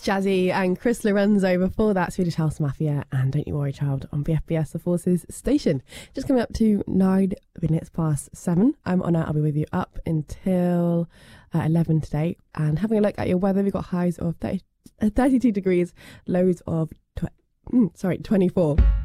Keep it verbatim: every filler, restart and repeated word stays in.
Jazzy and Chris Lorenzo. Before that, Swedish House Mafia and Don't You Worry Child on B F B S The Forces station. Just coming up to nine minutes past seven. I'm on out. I'll be with you up until uh, eleven today. And having a look at your weather, we've got highs of thirty, uh, thirty-two degrees, lows of tw- mm, sorry, twenty-four.